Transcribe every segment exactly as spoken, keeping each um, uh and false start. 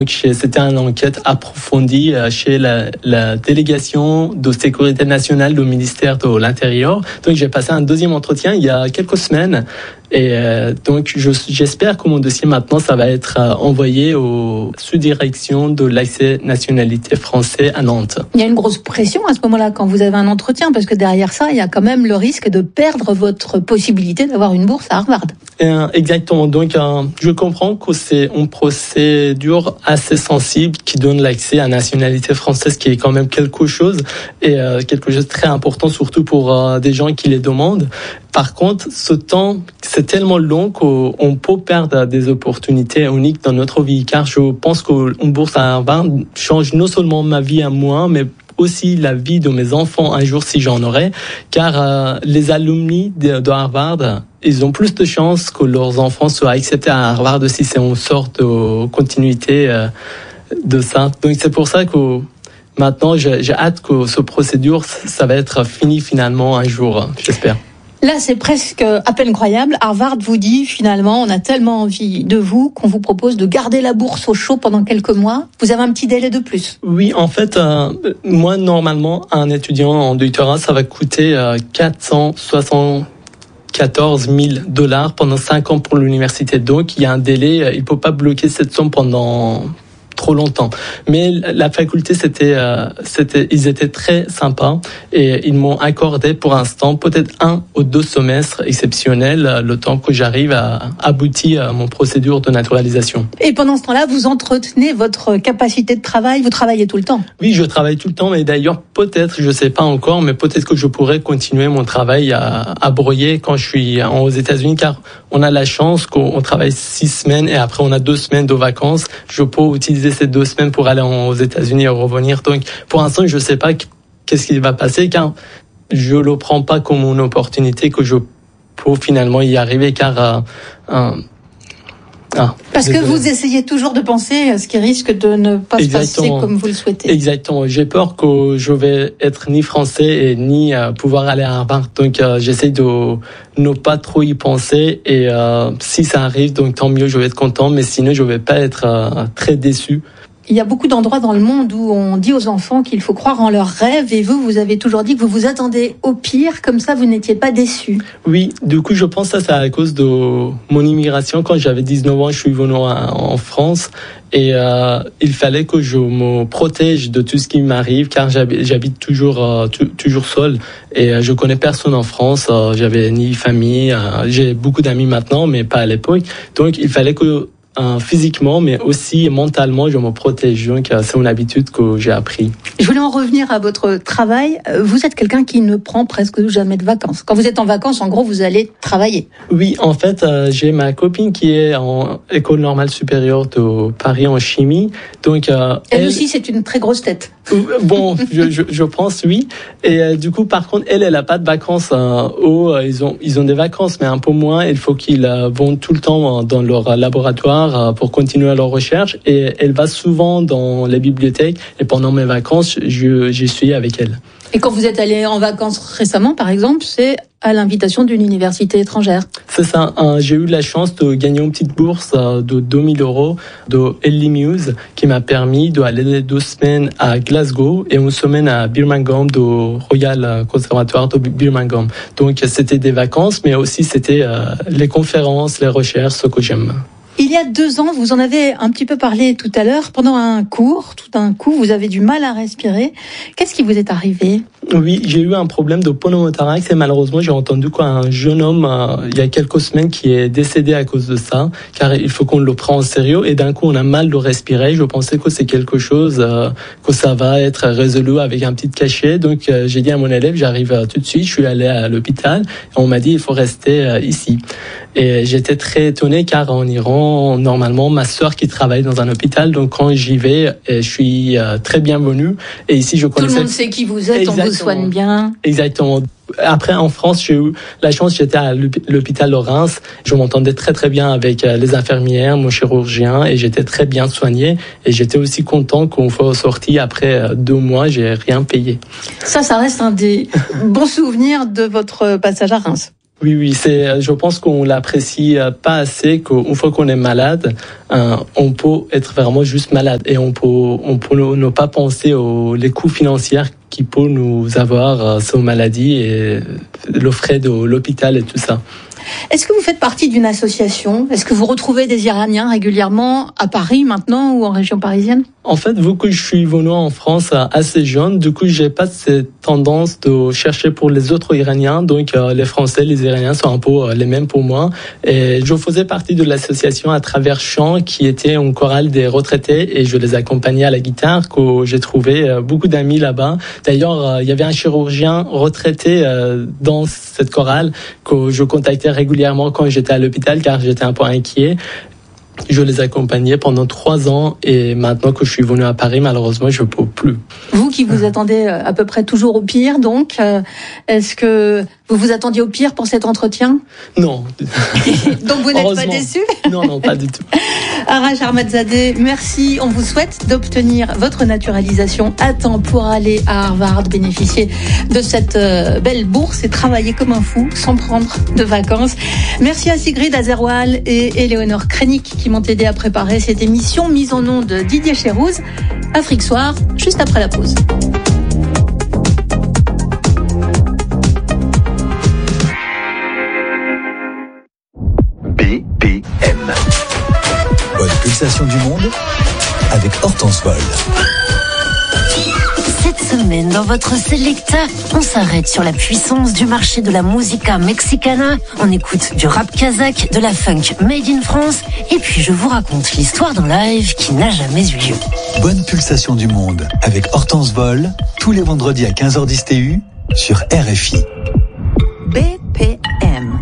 C'était une enquête approfondie chez la, la délégation de sécurité nationale du ministère de l'Intérieur. Donc j'ai passé un deuxième entretien il y a quelques semaines. Et euh, donc je, j'espère que mon dossier maintenant ça va être euh, envoyé aux sous-directions de l'accès nationalité français à Nantes. Il y a une grosse pression à ce moment-là quand vous avez un entretien parce que derrière ça il y a quand même le risque de perdre votre possibilité d'avoir une bourse à Harvard. Et, euh, exactement. Donc euh, je comprends que c'est une procédure assez sensible qui donne l'accès à la nationalité française, qui est quand même quelque chose et euh, quelque chose de très important surtout pour euh, des gens qui les demandent. Par contre, ce temps, c'est tellement long qu'on peut perdre des opportunités uniques dans notre vie, car je pense qu'une bourse à Harvard change non seulement ma vie à moi, mais aussi la vie de mes enfants un jour si j'en aurai, car euh, les alumni de, de Harvard, ils ont plus de chances que leurs enfants soient acceptés à Harvard si c'est une sorte de continuité euh, de ça. Donc c'est pour ça que maintenant, j'ai, j'ai hâte que ce procédure, ça va être fini finalement un jour, j'espère. Là, c'est presque à peine croyable. Harvard vous dit, finalement, on a tellement envie de vous qu'on vous propose de garder la bourse au chaud pendant quelques mois. Vous avez un petit délai de plus. Oui, en fait, euh, moi, normalement, un étudiant en doctorat, ça va coûter euh, quatre cent soixante-quatorze mille dollars pendant cinq ans pour l'université. Donc, il y a un délai, euh, il ne peut pas bloquer cette somme pendant trop longtemps. Mais la faculté, c'était, euh, c'était, ils étaient très sympas et ils m'ont accordé pour l'instant peut-être un ou deux semestres exceptionnels, le temps que j'arrive à aboutir à mon procédure de naturalisation. Et pendant ce temps-là, vous entretenez votre capacité de travail, vous travaillez tout le temps? Oui, je travaille tout le temps, mais d'ailleurs, peut-être, je ne sais pas encore, mais peut-être que je pourrais continuer mon travail à, à broyer quand je suis aux États-Unis, car on a la chance qu'on travaille six semaines et après on a deux semaines de vacances. Je peux utiliser ces deux semaines pour aller aux États-Unis et revenir. Donc, pour l'instant, je ne sais pas qu'est-ce qui va passer, car je ne le prends pas comme une opportunité que je peux finalement y arriver, car euh, euh, Ah, Parce désolé. que vous essayez toujours de penser à ce qui risque de ne pas Exactement. se passer comme vous le souhaitez. Exactement. J'ai peur que je vais être ni français et ni euh, pouvoir aller à Harvard. Donc, euh, j'essaie de ne pas trop y penser. Et euh, si ça arrive, donc tant mieux, je vais être content. Mais sinon, je vais pas être euh, très déçu. Il y a beaucoup d'endroits dans le monde où on dit aux enfants qu'il faut croire en leurs rêves. Et vous, vous avez toujours dit que vous vous attendez au pire. Comme ça, vous n'étiez pas déçu. Oui, du coup, je pense que ça, c'est à cause de mon immigration. Quand j'avais dix-neuf ans, je suis venu en France. Et euh, il fallait que je me protège de tout ce qui m'arrive, car j'habite, j'habite toujours euh, tu, toujours seul. Et euh, je connais personne en France. Euh, j'avais ni famille. Euh, j'ai beaucoup d'amis maintenant, mais pas à l'époque. Donc, il fallait que Euh, physiquement, mais aussi mentalement, je me protège. Donc, euh, c'est une habitude que j'ai appris. Je voulais en revenir à votre travail. Vous êtes quelqu'un qui ne prend presque jamais de vacances. Quand vous êtes en vacances, en gros, vous allez travailler. Oui, en fait, euh, j'ai ma copine qui est en école normale supérieure de Paris en chimie. Donc, euh, elle, elle aussi, c'est une très grosse tête. Bon, je, je, je pense oui. Et euh, du coup, par contre, elle, elle a pas de vacances. Euh, oh, ils ont, ils ont des vacances, mais un peu moins. Il faut qu'ils euh, vont tout le temps dans leur laboratoire euh, pour continuer leur recherche. Et elle va souvent dans les bibliothèques. Et pendant mes vacances, je, j'y suis avec elle. Et quand vous êtes allé en vacances récemment, par exemple, c'est à l'invitation d'une université étrangère. C'est ça. Euh, j'ai eu la chance de gagner une petite bourse euh, de deux mille euros de Ellie Muse qui m'a permis d'aller deux semaines à Glasgow et une semaine à Birmingham, du Royal Conservatoire de Birmingham. Donc, c'était des vacances, mais aussi c'était euh, les conférences, les recherches, ce que j'aime. Il y a deux ans, vous en avez un petit peu parlé tout à l'heure, pendant un cours, tout d'un coup, vous avez du mal à respirer. Qu'est-ce qui vous est arrivé ? Oui, j'ai eu un problème de pneumothorax et malheureusement, j'ai entendu qu'un jeune homme, euh, il y a quelques semaines, qui est décédé à cause de ça, car il faut qu'on le prenne au sérieux et d'un coup, on a mal de respirer. Je pensais que c'est quelque chose, euh, que ça va être résolu avec un petit cachet. Donc, euh, j'ai dit à mon élève, j'arrive euh, tout de suite, je suis allé à l'hôpital et on m'a dit, il faut rester euh, ici. Et j'étais très étonné car en Iran, normalement, ma sœur qui travaille dans un hôpital, donc quand j'y vais, je suis euh, très bienvenue. Et ici, je connaissais... Tout le monde sait qui vous êtes, Exactement. On vous soigne bien. Exactement. Après, en France, j'ai eu la chance, j'étais à l'hôpital de Reims. Je m'entendais très très bien avec les infirmières, mon chirurgien, et j'étais très bien soigné. Et j'étais aussi content qu'on soit sorti après deux mois, j'ai rien payé. Ça, ça reste un des bons souvenirs de votre passage à Reims. Oui, oui, c'est, je pense qu'on l'apprécie pas assez, qu'une fois qu'on est malade, euh, on peut être vraiment juste malade et on peut, on peut ne pas penser aux les coûts financiers qui peuvent nous avoir euh, sur maladie et le frais de l'hôpital et tout ça. Est-ce que vous faites partie d'une association ? Est-ce que vous retrouvez des Iraniens régulièrement à Paris maintenant ou en région parisienne ? En fait, vu que je suis venu en France assez jeune, du coup, j'ai pas cette tendance de chercher pour les autres Iraniens. Donc, euh, les Français, les Iraniens sont un peu euh, les mêmes pour moi. Et je faisais partie de l'association à travers Chant, qui était une chorale des retraités, et je les accompagnais à la guitare. Que j'ai trouvé euh, beaucoup d'amis là-bas. D'ailleurs, euh, il y avait un chirurgien retraité euh, dans cette chorale que je contactais régulièrement quand j'étais à l'hôpital, car j'étais un peu inquiet. Je les accompagnais pendant trois ans et maintenant que je suis venu à Paris, malheureusement, je ne peux plus. Vous qui vous attendez à peu près toujours au pire, donc, euh, est-ce que vous vous attendiez au pire pour cet entretien ? Non. Donc vous n'êtes pas déçu ? Non, non, pas du tout. Arash Ahmadzadeh, merci. On vous souhaite d'obtenir votre naturalisation à temps pour aller à Harvard, bénéficier de cette euh, belle bourse et travailler comme un fou sans prendre de vacances. Merci à Sigrid Azerwal et Éléonore Krenik qui m'ont aidé à préparer cette émission mise en nom de Didier Chérouz. Afrique Soir, juste après la pause. B P M. Bonne pulsation du monde avec Hortense Vol. Cette semaine, dans votre Selecta, on s'arrête sur la puissance du marché de la musica mexicana. On écoute du rap kazakh, de la funk made in France. Et puis, je vous raconte l'histoire d'un live qui n'a jamais eu lieu. Bonne pulsation du monde avec Hortense Vol, tous les vendredis à quinze heures dix T U sur R F I. B P M.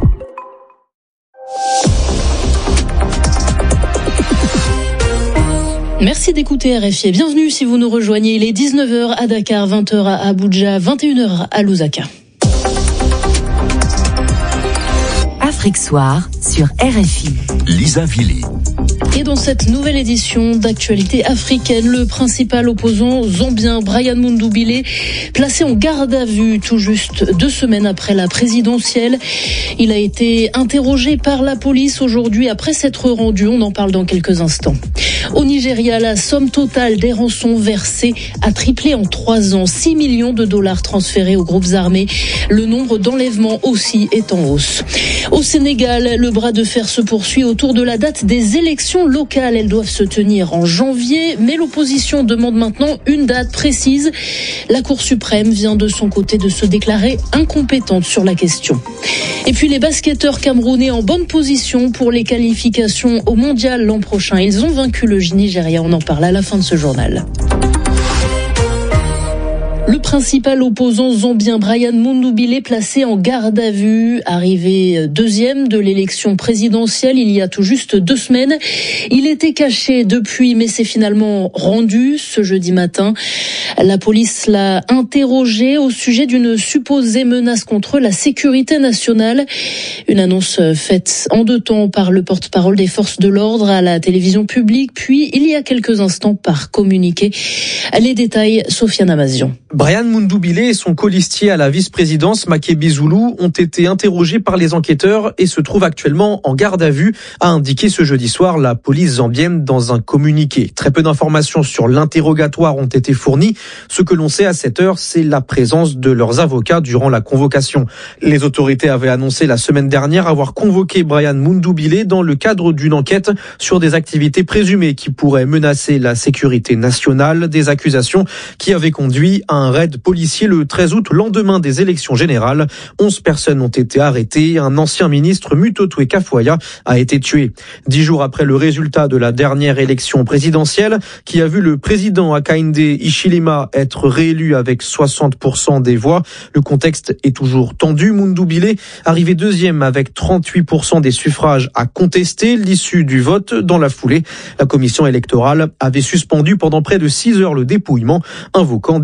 Merci d'écouter R F I. Bienvenue si vous nous rejoignez. Il est dix-neuf heures à Dakar, vingt heures à Abuja, vingt et une heures à Lusaka. Afrique Soir sur R F I. Lisa Vili. Et dans cette nouvelle édition d'actualité africaine, le principal opposant zambien Brian Mundubile, placé en garde à vue tout juste deux semaines après la présidentielle. Il a été interrogé par la police aujourd'hui après s'être rendu. On en parle dans quelques instants. Au Nigeria, la somme totale des rançons versées a triplé en trois ans. six millions de dollars transférés aux groupes armés. Le nombre d'enlèvements aussi est en hausse. Au Sénégal, le bras de fer se poursuit autour de la date des élections locales. Elles doivent se tenir en janvier, mais l'opposition demande maintenant une date précise. La Cour suprême vient de son côté de se déclarer incompétente sur la question. Et puis les basketteurs camerounais en bonne position pour les qualifications au mondial l'an prochain. Ils ont vaincu le Nigeria. On en parle à la fin de ce journal. Le principal opposant zambien Brian Mundubile placé en garde à vue, arrivé deuxième de l'élection présidentielle il y a tout juste deux semaines. Il était caché depuis, mais s'est finalement rendu ce jeudi matin. La police l'a interrogé au sujet d'une supposée menace contre la sécurité nationale. Une annonce faite en deux temps par le porte-parole des forces de l'ordre à la télévision publique, puis il y a quelques instants par communiqué. Les détails, Sofiane Amazian. Brian Mundubile et son colistier à la vice-présidence, Makebi Zulu, ont été interrogés par les enquêteurs et se trouvent actuellement en garde à vue, a indiqué ce jeudi soir la police zambienne dans un communiqué. Très peu d'informations sur l'interrogatoire ont été fournies. Ce que l'on sait à cette heure, c'est la présence de leurs avocats durant la convocation. Les autorités avaient annoncé la semaine dernière avoir convoqué Brian Mundubile dans le cadre d'une enquête sur des activités présumées qui pourraient menacer la sécurité nationale, des accusations qui avaient conduit à un raid policier le treize août, lendemain des élections générales. Onze personnes ont été arrêtées. Un ancien ministre, Mutotwe Kafoya, a été tué. Dix jours après le résultat de la dernière élection présidentielle, qui a vu le président Hakainde Hichilema être réélu avec soixante pour cent des voix, le contexte est toujours tendu. Mundubile, arrivé deuxième avec trente-huit pour cent des suffrages, a contesté l'issue du vote. Dans la foulée, la commission électorale avait suspendu pendant près de six heures le dépouillement, invoquant des violences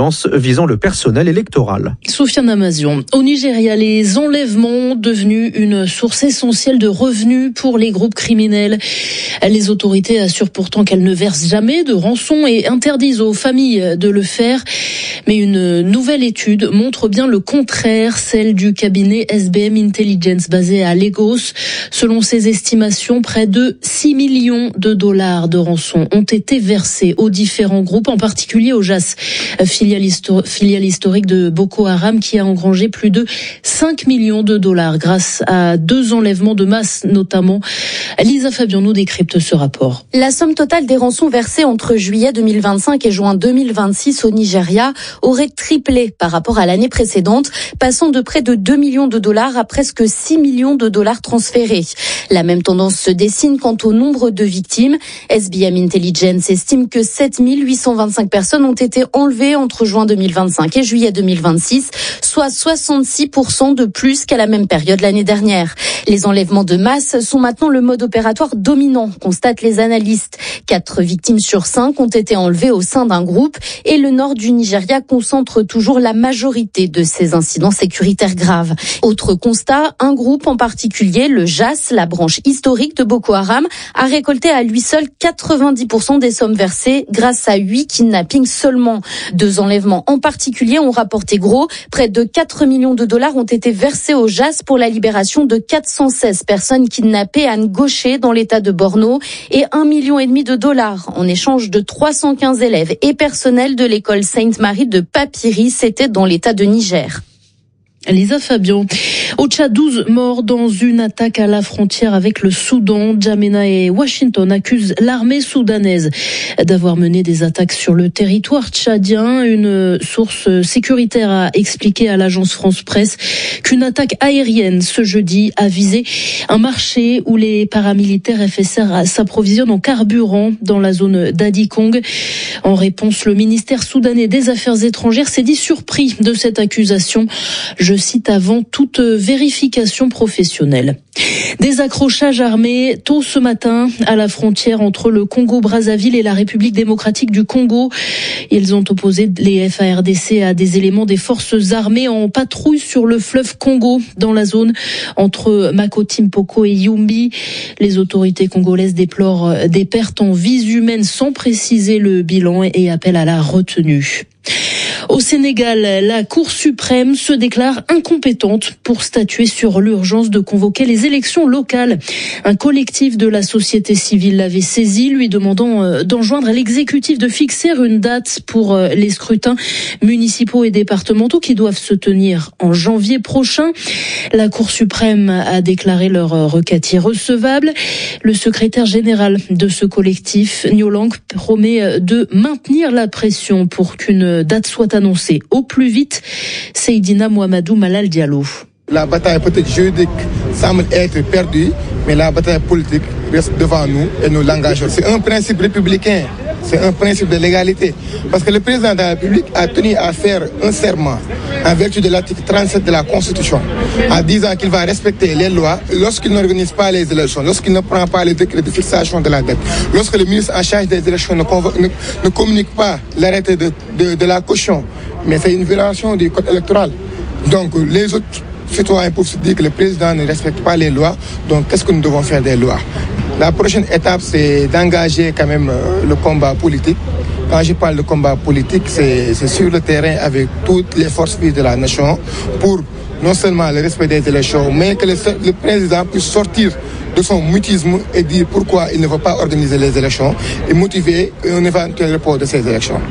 violences visant le personnel électoral. Soufiane Amazion. Au Nigeria, les enlèvements devenus une source essentielle de revenus pour les groupes criminels. Les autorités assurent pourtant qu'elles ne versent jamais de rançon et interdisent aux familles de le faire. Mais une nouvelle étude montre bien le contraire, celle du cabinet S B M Intelligence basé à Lagos. Selon ses estimations, près de six millions de dollars de rançon ont été versés aux différents groupes, en particulier au J A S, filiale, histo- filiale historique de Boko Haram, qui a engrangé plus de cinq millions de dollars grâce à deux enlèvements de masse notamment. Lisa Fabian nous décrypte ce rapport. La somme totale des rançons versées entre juillet deux mille vingt-cinq et juin deux mille vingt-six au Nigeria aurait triplé par rapport à l'année précédente, passant de près de deux millions de dollars à presque six millions de dollars transférés. La même tendance se dessine quant au nombre de victimes. S B M Intelligence estime que sept mille huit cent vingt-cinq personnes ont été enlevées entre juin deux mille vingt-cinq et juillet deux mille vingt-six, soit soixante-six pour cent de plus qu'à la même période l'année dernière. Les enlèvements de masse sont maintenant le mode opératoire dominant, constatent les analystes. Quatre victimes sur cinq ont été enlevées au sein d'un groupe et le nord du Nigeria concentre toujours la majorité de ces incidents sécuritaires graves. Autre constat, un groupe en particulier, le J A S, la branche historique de Boko Haram, a récolté à lui seul quatre-vingt-dix pour cent des sommes versées grâce à huit kidnappings seulement. Deux enlèvements en particulier ont rapporté gros. Près de quatre millions de dollars ont été versés au J A S pour la libération de quatre cent seize personnes kidnappées à Ngoshe dans l'état de Borno et un million et demi de dollars en échange de trois cent quinze élèves et personnels de l'école Sainte-Marie de Papiri, c'était dans l'état de Niger. Lisa Fabian. Au Tchad, douze morts dans une attaque à la frontière avec le Soudan. N'Djamena et Washington accusent l'armée soudanaise d'avoir mené des attaques sur le territoire tchadien. Une source sécuritaire a expliqué à l'agence France Presse qu'une attaque aérienne ce jeudi a visé un marché où les paramilitaires F S R s'approvisionnent en carburant dans la zone d'Adikong. En réponse, le ministère soudanais des Affaires étrangères s'est dit surpris de cette accusation. Je cite, avant toute vérification professionnelle. Des accrochages armés tôt ce matin à la frontière entre le Congo-Brazzaville et la République démocratique du Congo. Ils ont opposé les F A R D C à des éléments des forces armées en patrouille sur le fleuve Congo dans la zone entre Makoti-Mpoko et Yumbi. Les autorités congolaises déplorent des pertes en vies humaines sans préciser le bilan et appellent à la retenue. Au Sénégal, la Cour suprême se déclare incompétente pour statuer sur l'urgence de convoquer les élections locales. Un collectif de la société civile l'avait saisi, lui demandant d'enjoindre à l'exécutif de fixer une date pour les scrutins municipaux et départementaux qui doivent se tenir en janvier prochain. La Cour suprême a déclaré leur requête irrecevable. Le secrétaire général de ce collectif, Nyolang, promet de maintenir la pression pour qu'une date soit annoncée au plus vite. Seydina Mohamedou Malal Diallo. La bataille peut-être juridique semble être perdue, mais la bataille politique reste devant nous et nous l'engageons. C'est un principe républicain, c'est un principe de légalité. Parce que le président de la République a tenu à faire un serment en vertu de l'article trente-sept de la Constitution, en disant qu'il va respecter les lois lorsqu'il n'organise pas les élections, lorsqu'il ne prend pas les décrets de fixation de la date, lorsque le ministre en charge des élections ne, convo- ne, ne communique pas l'arrêté de, de, de la caution. Mais c'est une violation du code électoral. Donc les autres citoyens peuvent se dire que le président ne respecte pas les lois, donc qu'est-ce que nous devons faire des lois? La prochaine étape, c'est d'engager quand même le combat politique. Quand je parle de combat politique, c'est, c'est sur le terrain avec toutes les forces vives de la nation pour non seulement le respect des élections, mais que le, le président puisse sortir de son mutisme et dire pourquoi il ne veut pas organiser les élections et motiver un éventuel report de ces élections.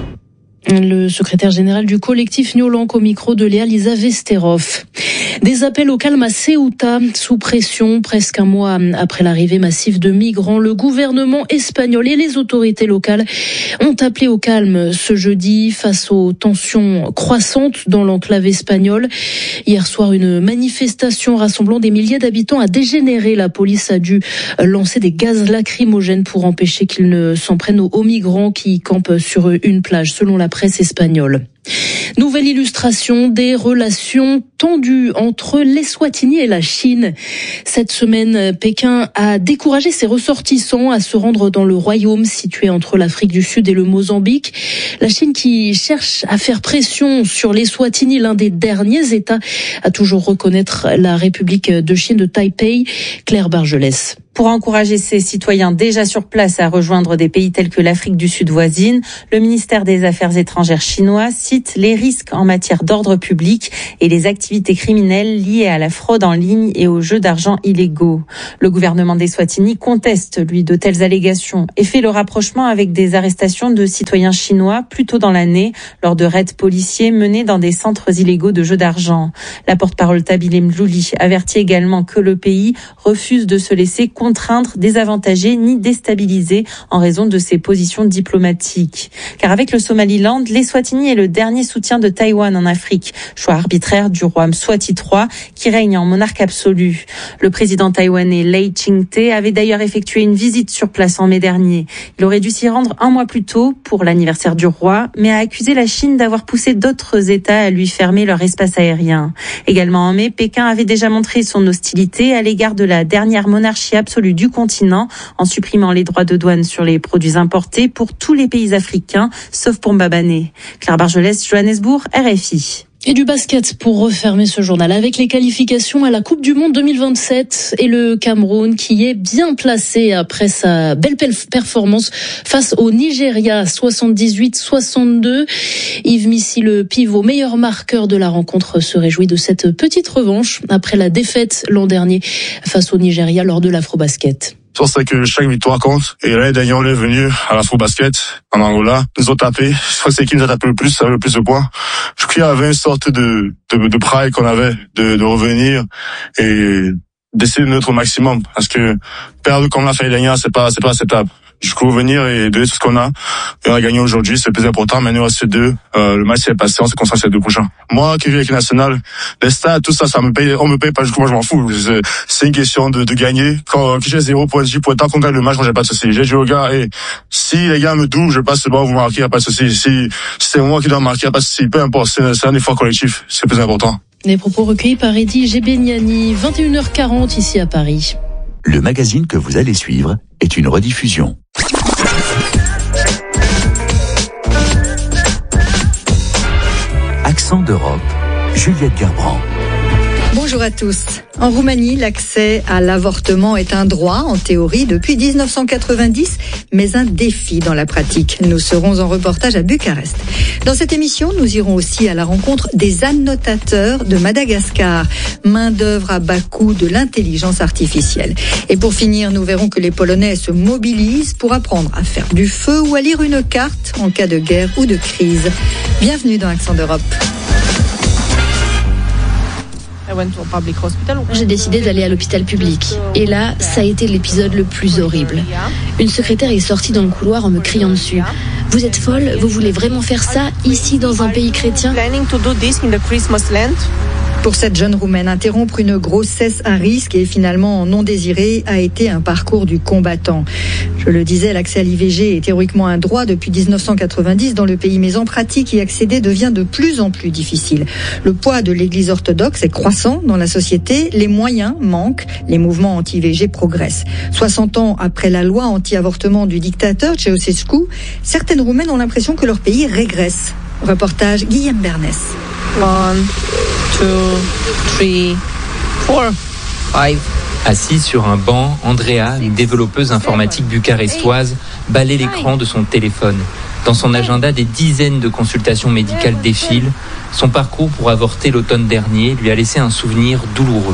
Le secrétaire général du collectif Nyolank au micro de Léa Lisa Vesterov. Des appels au calme à Ceuta, sous pression, presque un mois après l'arrivée massive de migrants. Le gouvernement espagnol et les autorités locales ont appelé au calme ce jeudi face aux tensions croissantes dans l'enclave espagnole. Hier soir, une manifestation rassemblant des milliers d'habitants a dégénéré. La police a dû lancer des gaz lacrymogènes pour empêcher qu'ils ne s'en prennent aux migrants qui campent sur une plage, selon la presse espagnole. Nouvelle illustration des relations tendues entre l'Eswatini et la Chine. Cette semaine, Pékin a découragé ses ressortissants à se rendre dans le royaume situé entre l'Afrique du Sud et le Mozambique. La Chine qui cherche à faire pression sur l'Eswatini, l'un des derniers États à toujours reconnaître la République de Chine de Taipei. Claire Bargelès. Pour encourager ses citoyens déjà sur place à rejoindre des pays tels que l'Afrique du Sud voisine, le ministère des Affaires étrangères chinois cite les risques en matière d'ordre public et les activités criminelles liées à la fraude en ligne et aux jeux d'argent illégaux. Le gouvernement d'Eswatini conteste, lui, de telles allégations et fait le rapprochement avec des arrestations de citoyens chinois plus tôt dans l'année lors de raids policiers menés dans des centres illégaux de jeux d'argent. La porte-parole Tabile Mlouli avertit également que le pays refuse de se laisser contraindre, désavantager ni déstabiliser en raison de ses positions diplomatiques. Car avec le Somaliland, l'Eswatini est le dernier soutien de Taïwan en Afrique, choix arbitraire du roi Mswati trois qui règne en monarque absolu. Le président taïwanais Lai Ching-te avait d'ailleurs effectué une visite sur place en mai dernier. Il aurait dû s'y rendre un mois plus tôt pour l'anniversaire du roi, mais a accusé la Chine d'avoir poussé d'autres États à lui fermer leur espace aérien. Également en mai, Pékin avait déjà montré son hostilité à l'égard de la dernière monarchie absolue du continent en supprimant les droits de douane sur les produits importés pour tous les pays africains, sauf pour Mbabané. Claire Bargelès, Johannesburg, R F I. Et du basket pour refermer ce journal avec les qualifications à la Coupe du Monde deux mille vingt-sept et le Cameroun qui est bien placé après sa belle performance face au Nigeria soixante-dix-huit soixante-deux. Yves Missy, le pivot meilleur marqueur de la rencontre, se réjouit de cette petite revanche après la défaite l'an dernier face au Nigeria lors de l'Afrobasket. C'est que chaque victoire compte. Et l'année dernière, on est venu à l'Afrobasket, en Angola. Ils nous ont tapé. Je crois que c'est qui nous a tapé le plus, ça avait le plus de points. Je crois qu'il y avait une sorte de, de, de pride qu'on avait, de, de revenir et d'essayer de notre maximum. Parce que perdre comme l'a fait l'année dernière, c'est pas, c'est pas acceptable. Du coup, venir et donner tout ce qu'on a. Et on a gagné aujourd'hui, c'est le plus important. Maintenant, c'est deux. Euh, le match s'est passé, on se concentre sur les deux prochains. Moi, qui vis avec le national, les stats, tout ça, ça me paye, on me paye pas. Du coup, moi, je m'en fous. C'est une question de, de gagner. Quand, j'ai zéro point de pour tant qu'on gagne le match, moi, j'ai pas de souci. J'ai dit aux gars, et si les gars me doublent, je passe le ballon, vous marquez, y a pas de souci. Si, si c'est moi qui dois marquer, y a pas de souci. Peu importe, c'est, c'est un effort collectif. C'est le plus important. Les propos recueillis par Eddy Gebeniani, vingt et une heures quarante ici à Paris. Le magazine que vous allez suivre est une rediffusion. Accent d'Europe, Juliette Gerbrand. Bonjour à tous. En Roumanie, l'accès à l'avortement est un droit en théorie depuis dix-neuf cent quatre-vingt-dix, mais un défi dans la pratique. Nous serons en reportage à Bucarest. Dans cette émission, nous irons aussi à la rencontre des annotateurs de Madagascar, main-d'œuvre à bas coût de l'intelligence artificielle. Et pour finir, nous verrons que les Polonais se mobilisent pour apprendre à faire du feu ou à lire une carte en cas de guerre ou de crise. Bienvenue dans Accent d'Europe. J'ai décidé d'aller à l'hôpital public. Et là, ça a été l'épisode le plus horrible. Une secrétaire est sortie dans le couloir en me criant dessus. « Vous êtes folle? Vous voulez vraiment faire ça, ici, dans un pays chrétien ?» Pour cette jeune Roumaine, interrompre une grossesse à risque et finalement non désirée a été un parcours du combattant. Je le disais, l'accès à l'I V G est théoriquement un droit depuis dix-neuf cent quatre-vingt-dix dans le pays, mais en pratique, y accéder devient de plus en plus difficile. Le poids de l'Église orthodoxe est croissant dans la société, les moyens manquent, les mouvements anti-I V G progressent. soixante ans après la loi anti-avortement du dictateur Ceausescu, certaines Roumaines ont l'impression que leur pays régresse. Reportage Guillaume Bernès. One, two, three, four, five. Assise sur un banc, Andrea, une développeuse informatique bucarestoise, balaie l'écran de son téléphone. Dans son agenda, des dizaines de consultations médicales défilent. Son parcours pour avorter l'automne dernier lui a laissé un souvenir douloureux.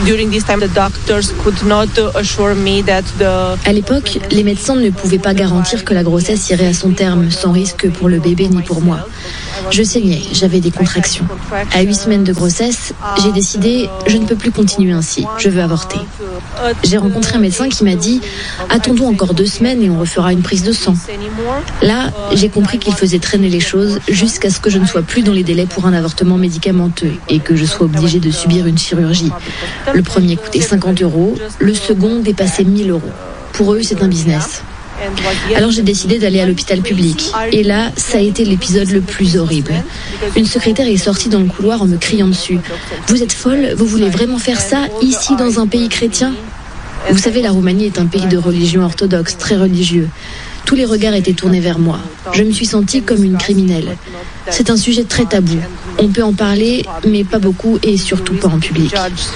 À l'époque, les médecins ne pouvaient pas garantir que la grossesse irait à son terme, sans risque pour le bébé ni pour moi. Je saignais, j'avais des contractions. À huit semaines de grossesse, j'ai décidé, je ne peux plus continuer ainsi, je veux avorter. J'ai rencontré un médecin qui m'a dit, attendons encore deux semaines et on refera une prise de sang. Là, j'ai compris qu'il faisait traîner les choses jusqu'à ce que je ne sois plus dans les délais pour un avortement médicamenteux et que je sois obligée de subir une chirurgie. Le premier coûtait cinquante euros, le second dépassait mille euros. Pour eux, c'est un business. Alors j'ai décidé d'aller à l'hôpital public. Et là, ça a été l'épisode le plus horrible. Une secrétaire est sortie dans le couloir en me criant dessus. « Vous êtes folle? Vous voulez vraiment faire ça, ici, dans un pays chrétien ?» Vous savez, la Roumanie est un pays de religion orthodoxe, très religieux. Tous les regards étaient tournés vers moi. Je me suis sentie comme une criminelle. C'est un sujet très tabou. On peut en parler, mais pas beaucoup et surtout pas en public.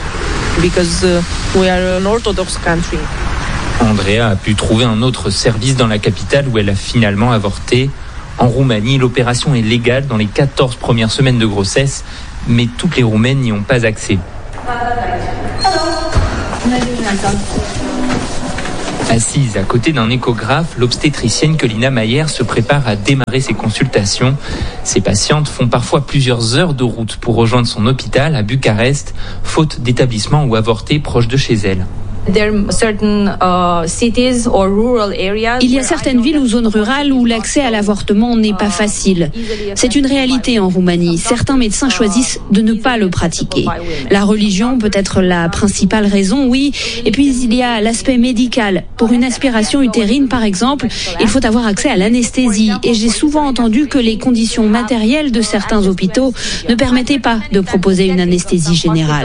Andrea a pu trouver un autre service dans la capitale où elle a finalement avorté. En Roumanie, l'opération est légale dans les quatorze premières semaines de grossesse, mais toutes les Roumaines n'y ont pas accès. Assise à côté d'un échographe, l'obstétricienne Colina Mayer se prépare à démarrer ses consultations. Ses patientes font parfois plusieurs heures de route pour rejoindre son hôpital à Bucarest, faute d'établissement ou avorter proche de chez elle. Il y a certaines villes ou zones rurales où l'accès à l'avortement n'est pas facile. C'est une réalité en Roumanie. Certains médecins choisissent de ne pas le pratiquer. La religion peut être la principale raison, oui. Et puis il y a l'aspect médical. Pour une aspiration utérine, par exemple, il faut avoir accès à l'anesthésie. Et j'ai souvent entendu que les conditions matérielles de certains hôpitaux ne permettaient pas de proposer une anesthésie générale.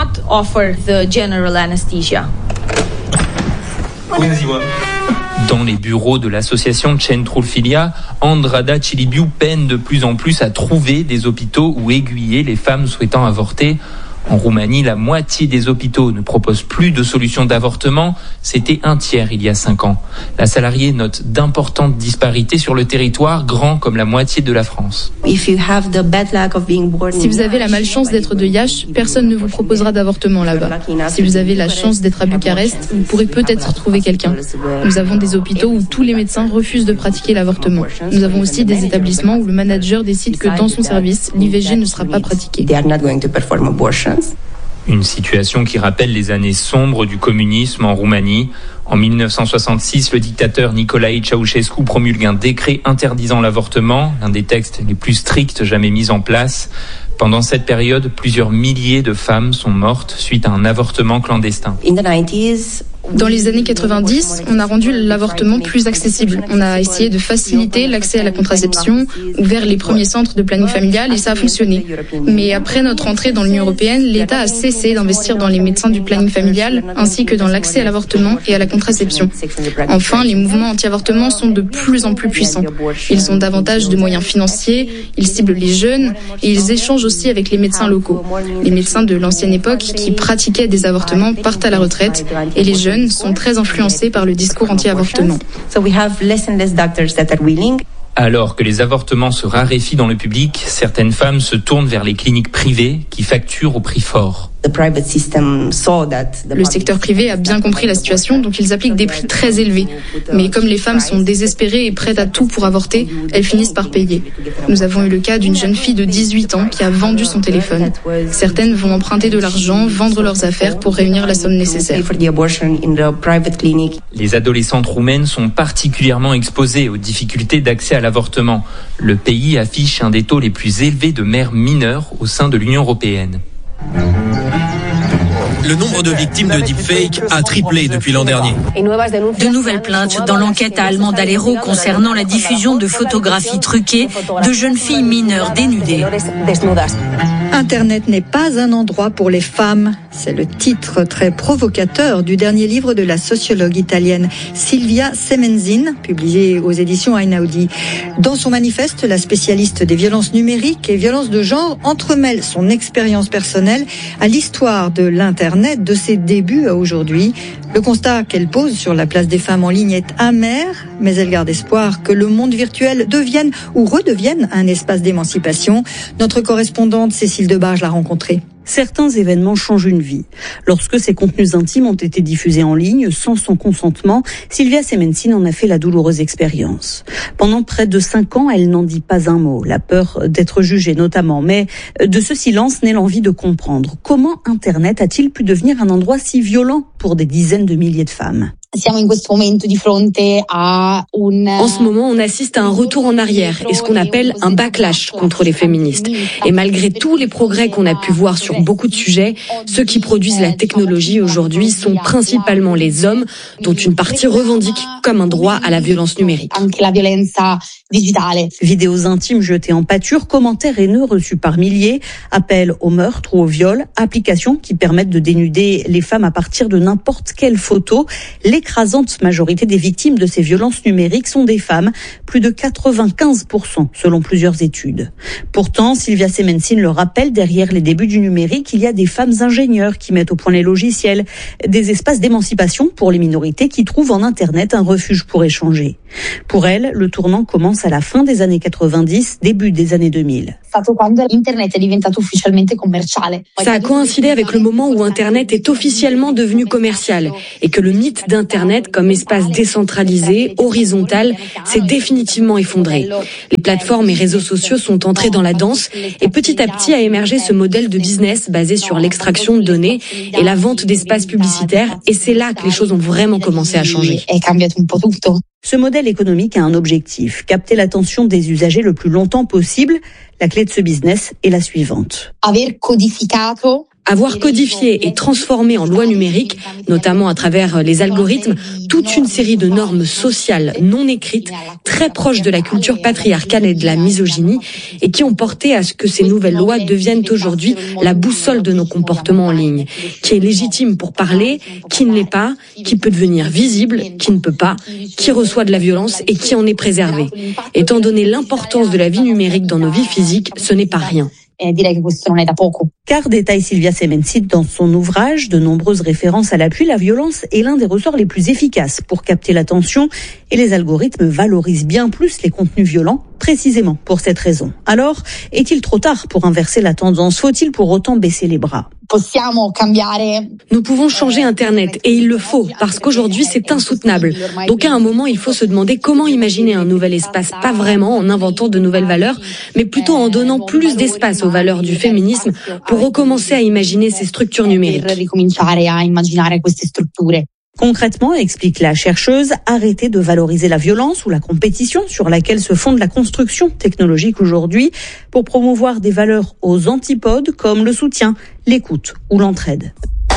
Dans les bureaux de l'association Centrul Filia, Andrada Cilibiu peine de plus en plus à trouver des hôpitaux où aiguiller les femmes souhaitant avorter. En Roumanie, la moitié des hôpitaux ne proposent plus de solution d'avortement. C'était un tiers il y a cinq ans. La salariée note d'importantes disparités sur le territoire, grand comme la moitié de la France. Si vous avez la malchance d'être de Iași, personne ne vous proposera d'avortement là-bas. Si vous avez la chance d'être à Bucarest, vous pourrez peut-être trouver quelqu'un. Nous avons des hôpitaux où tous les médecins refusent de pratiquer l'avortement. Nous avons aussi des établissements où le manager décide que dans son service, l'I V G ne sera pas pratiqué. Une situation qui rappelle les années sombres du communisme en Roumanie. En mille neuf cent soixante-six, le dictateur Nicolae Ceausescu promulgue un décret interdisant l'avortement, l'un des textes les plus stricts jamais mis en place. Pendant cette période, plusieurs milliers de femmes sont mortes suite à un avortement clandestin. Dans les années quatre-vingt-dix, on a rendu l'avortement plus accessible. On a essayé de faciliter l'accès à la contraception, ouvert les premiers centres de planning familial et ça a fonctionné. Mais après notre entrée dans l'Union européenne, l'État a cessé d'investir dans les médecins du planning familial ainsi que dans l'accès à l'avortement et à la contraception. Enfin, les mouvements anti-avortement sont de plus en plus puissants. Ils ont davantage de moyens financiers, ils ciblent les jeunes et ils échangent aussi avec les médecins locaux. Les médecins de l'ancienne époque qui pratiquaient des avortements partent à la retraite et les jeunes sont très influencés par le discours anti-avortement. Alors que les avortements se raréfient dans le public, certaines femmes se tournent vers les cliniques privées qui facturent au prix fort. Le secteur privé a bien compris la situation, donc ils appliquent des prix très élevés. Mais comme les femmes sont désespérées et prêtes à tout pour avorter, elles finissent par payer. Nous avons eu le cas d'une jeune fille de dix-huit ans qui a vendu son téléphone. Certaines vont emprunter de l'argent, vendre leurs affaires pour réunir la somme nécessaire. Les adolescentes roumaines sont particulièrement exposées aux difficultés d'accès à l'avortement. Le pays affiche un des taux les plus élevés de mères mineures au sein de l'Union européenne. Le nombre de victimes de deepfake a triplé depuis l'an dernier. De nouvelles plaintes dans l'enquête à Allemande Alero concernant la diffusion de photographies truquées de jeunes filles mineures dénudées. Internet n'est pas un endroit pour les femmes. C'est le titre très provocateur du dernier livre de la sociologue italienne Silvia Semenzin, publié aux éditions Einaudi. Dans son manifeste, la spécialiste des violences numériques et violences de genre entremêle son expérience personnelle à l'histoire de l'Internet, de ses débuts à aujourd'hui. Le constat qu'elle pose sur la place des femmes en ligne est amer, mais elle garde espoir que le monde virtuel devienne ou redevienne un espace d'émancipation. Notre correspondante Cécile Debarge l'a rencontrée. Certains événements changent une vie. Lorsque ces contenus intimes ont été diffusés en ligne sans son consentement, Silvia Semenzin en a fait la douloureuse expérience. Pendant près de cinq ans, elle n'en dit pas un mot, la peur d'être jugée notamment. Mais de ce silence naît l'envie de comprendre. Comment Internet a-t-il pu devenir un endroit si violent pour des dizaines de milliers de femmes ? En ce moment, on assiste à un retour en arrière et ce qu'on appelle un backlash contre les féministes. Et malgré tous les progrès qu'on a pu voir sur beaucoup de sujets, ceux qui produisent la technologie aujourd'hui sont principalement les hommes, dont une partie revendique comme un droit à la violence numérique. Vidéos intimes jetées en pâture, commentaires haineux reçus par milliers, appels au meurtre ou au viol, applications qui permettent de dénuder les femmes à partir de n'importe quelle photo. L'écrasante majorité des victimes de ces violences numériques sont des femmes, plus de quatre-vingt-quinze pour cent selon plusieurs études. Pourtant, Sylvia Semensin le rappelle, derrière les débuts du numérique, il y a des femmes ingénieurs qui mettent au point les logiciels, des espaces d'émancipation pour les minorités qui trouvent en Internet un refuge pour échanger. Pour elle, le tournant commence à la fin des années quatre-vingt-dix, début des années deux mille. Ça a coïncidé avec le moment où Internet est officiellement devenu commercial et que le mythe d'Internet comme espace décentralisé, horizontal, s'est définitivement effondré. Les plateformes et réseaux sociaux sont entrés dans la danse et petit à petit a émergé ce modèle de business basé sur l'extraction de données et la vente d'espaces publicitaires et c'est là que les choses ont vraiment commencé à changer. Ce modèle économique a un objectif, capter l'attention des usagers le plus longtemps possible. La clé de ce business est la suivante. Avoir codifié et transformé en loi numérique, notamment à travers les algorithmes, toute une série de normes sociales non écrites, très proches de la culture patriarcale et de la misogynie, et qui ont porté à ce que ces nouvelles lois deviennent aujourd'hui la boussole de nos comportements en ligne, qui est légitime pour parler, qui ne l'est pas, qui peut devenir visible, qui ne peut pas, qui reçoit de la violence et qui en est préservé. Étant donné l'importance de la vie numérique dans nos vies physiques, ce n'est pas rien. Car, détaille Sylvia Semensin dans son ouvrage, de nombreuses références à l'appui, la violence est l'un des ressorts les plus efficaces pour capter l'attention et les algorithmes valorisent bien plus les contenus violents, précisément pour cette raison. Alors, est-il trop tard pour inverser la tendance? Faut-il pour autant baisser les bras? Nous pouvons changer Internet et il le faut parce qu'aujourd'hui c'est insoutenable. Donc à un moment il faut se demander comment imaginer un nouvel espace, pas vraiment en inventant de nouvelles valeurs, mais plutôt en donnant plus d'espace aux valeurs du féminisme pour recommencer à imaginer ces structures numériques. Concrètement, explique la chercheuse, arrêter de valoriser la violence ou la compétition sur laquelle se fonde la construction technologique aujourd'hui pour promouvoir des valeurs aux antipodes comme le soutien, l'écoute ou l'entraide.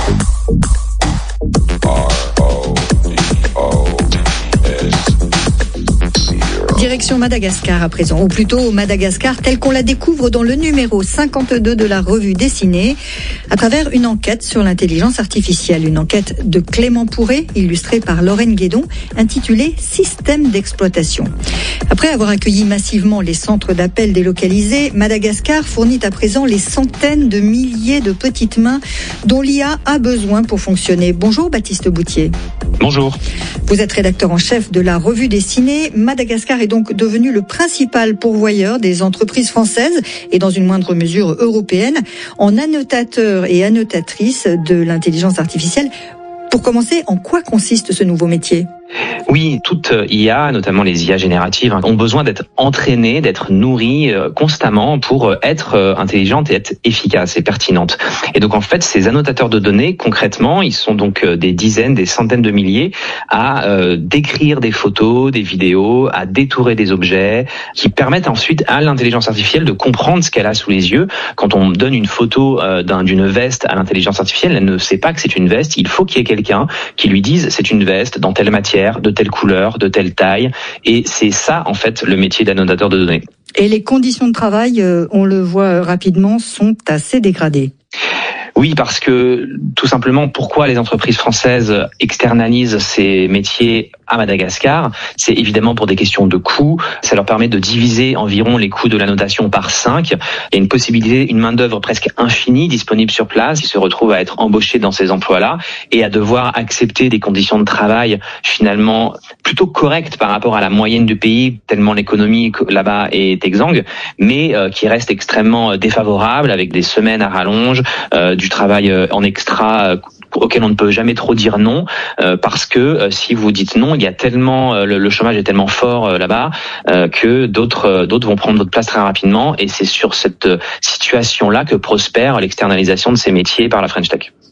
Direction Madagascar à présent, ou plutôt Madagascar tel qu'on la découvre dans le numéro cinquante-deux de la revue Dessinée, à travers une enquête sur l'intelligence artificielle. Une enquête de Clément Pourré, illustrée par Lorraine Guédon, intitulée « Système d'exploitation ». Après avoir accueilli massivement les centres d'appel délocalisés, Madagascar fournit à présent les centaines de milliers de petites mains dont l'I A a besoin pour fonctionner. Bonjour Baptiste Boutier. Bonjour. Vous êtes rédacteur en chef de la revue Dessinée. Madagascar est donc devenu le principal pourvoyeur des entreprises françaises et dans une moindre mesure européenne en annotateurs et annotatrices de l'intelligence artificielle. Pour commencer, en quoi consiste ce nouveau métier ? Oui, toute I A, notamment les I A génératives, ont besoin d'être entraînées, d'être nourries constamment pour être intelligentes et être efficaces et pertinentes. Et donc en fait, ces annotateurs de données, concrètement, ils sont donc des dizaines, des centaines de milliers à euh, décrire des photos, des vidéos, à détourer des objets, qui permettent ensuite à l'intelligence artificielle de comprendre ce qu'elle a sous les yeux. Quand on donne une photo euh, d'un, d'une veste à l'intelligence artificielle, elle ne sait pas que c'est une veste. Il faut qu'il y ait quelqu'un qui lui dise c'est une veste dans telle matière, de telle couleur, de telle taille. Et c'est ça, en fait, le métier d'annotateur de données. Et les conditions de travail, on le voit rapidement, sont assez dégradées. Oui, parce que tout simplement, pourquoi les entreprises françaises externalisent ces métiers à Madagascar? C'est évidemment pour des questions de coûts. Ça leur permet de diviser environ les coûts de l'annotation par cinq. Il y a une possibilité, une main-d'œuvre presque infinie disponible sur place. Ils se retrouvent à être embauchés dans ces emplois-là et à devoir accepter des conditions de travail finalement plutôt correctes par rapport à la moyenne du pays, tellement l'économie là-bas est exsangue, mais euh, qui reste extrêmement défavorable avec des semaines à rallonge, euh, du travail en extra euh, auquel on ne peut jamais trop dire non, euh, parce que euh, si vous dites non, il y a tellement euh, le, le chômage est tellement fort euh, là-bas euh, que d'autres euh, d'autres vont prendre votre place très rapidement, et c'est sur cette euh, situation-là que prospère l'externalisation de ces métiers par la French Tech.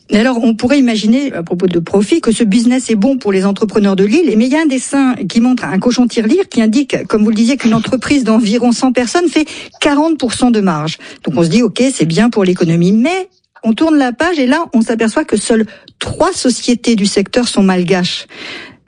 Et alors, on pourrait imaginer, à propos de profit, que ce business est bon pour les entrepreneurs de l'île. Mais il y a un dessin qui montre un cochon tirelire qui indique, comme vous le disiez, qu'une entreprise d'environ cent personnes fait quarante pour cent de marge. Donc on se dit, ok, c'est bien pour l'économie. Mais on tourne la page et là, on s'aperçoit que seules trois sociétés du secteur sont malgaches. Pourquoi ?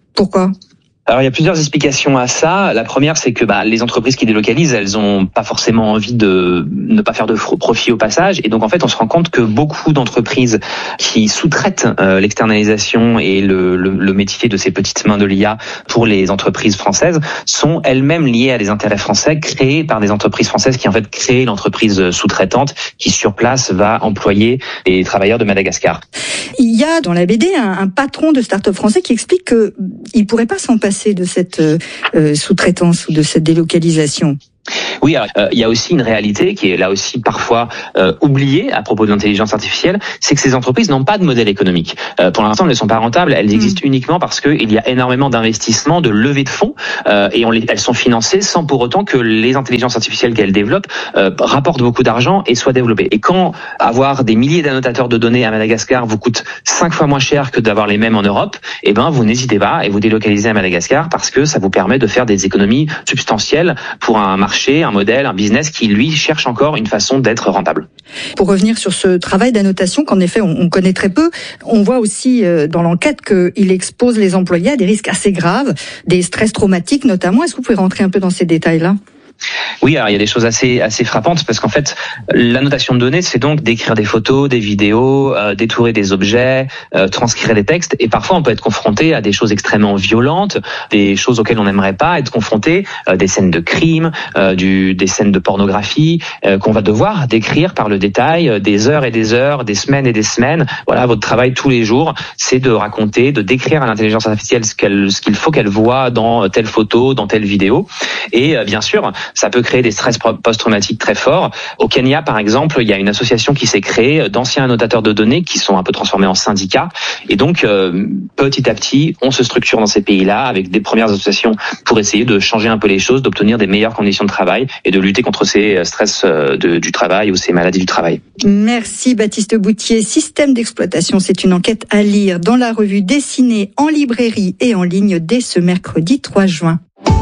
Alors il y a plusieurs explications à ça. La première, c'est que bah, les entreprises qui délocalisent, elles ont pas forcément envie de ne pas faire de profit au passage, et donc en fait on se rend compte que beaucoup d'entreprises qui sous-traitent euh, l'externalisation et le, le, le métier de ces petites mains de l'I A pour les entreprises françaises sont elles-mêmes liées à des intérêts français créés par des entreprises françaises qui en fait créent l'entreprise sous-traitante qui sur place va employer les travailleurs de Madagascar. Il y a dans la B D un, un patron de start-up français qui explique que il pourrait pas s'en passer de cette euh, sous-traitance ou de cette délocalisation. Oui, alors, euh, il y a aussi une réalité qui est là aussi parfois euh, oubliée à propos de l'intelligence artificielle, c'est que ces entreprises n'ont pas de modèle économique. Euh, pour l'instant, elles ne sont pas rentables, elles existent mmh. uniquement parce qu'il y a énormément d'investissements, de levées de fonds, euh, et on les, elles sont financées sans pour autant que les intelligences artificielles qu'elles développent euh, rapportent beaucoup d'argent et soient développées. Et quand avoir des milliers d'annotateurs de données à Madagascar vous coûte cinq fois moins cher que d'avoir les mêmes en Europe, eh ben vous n'hésitez pas et vous délocalisez à Madagascar parce que ça vous permet de faire des économies substantielles pour un marché, un modèle, un business qui, lui, cherche encore une façon d'être rentable. Pour revenir sur ce travail d'annotation qu'en effet on, on connaît très peu, on voit aussi euh, dans l'enquête qu'il expose les employés à des risques assez graves, des stress traumatiques notamment. Est-ce que vous pouvez rentrer un peu dans ces détails-là ? Oui, alors il y a des choses assez assez frappantes parce qu'en fait, l'annotation de données, c'est donc d'écrire des photos, des vidéos, euh, détourer des objets, euh, transcrire des textes, et parfois on peut être confronté à des choses extrêmement violentes, des choses auxquelles on n'aimerait pas être confronté, euh, des scènes de crime, euh, du, des scènes de pornographie euh, qu'on va devoir décrire par le détail, euh, des heures et des heures, des semaines et des semaines. Voilà, votre travail tous les jours, c'est de raconter, de décrire à l'intelligence artificielle ce qu'elle, ce qu'il faut qu'elle voit dans telle photo, dans telle vidéo, et euh, bien sûr, ça peut créer des stress post-traumatiques très forts. Au Kenya, par exemple, il y a une association qui s'est créée d'anciens annotateurs de données qui sont un peu transformés en syndicats. Et donc, euh, petit à petit, on se structure dans ces pays-là avec des premières associations pour essayer de changer un peu les choses, d'obtenir des meilleures conditions de travail et de lutter contre ces stress de, du travail ou ces maladies du travail. Merci Baptiste Boutier. Système d'exploitation, c'est une enquête à lire dans la revue Dessinée en librairie et en ligne dès ce mercredi trois juin.